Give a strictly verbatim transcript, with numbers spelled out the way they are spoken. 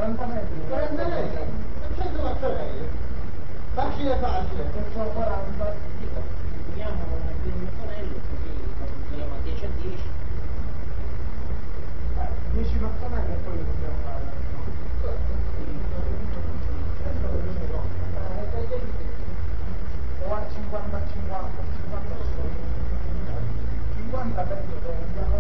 quaranta metri. quaranta metri? cento mattonelle. Facile facile. Perciò quaranta. Diamo due mattonelle, così costruiamo a dieci a dieci. dieci mattonelle e poi lo dobbiamo fare. cinquanta cinquanta cinquanta cinquanta penso che andiamo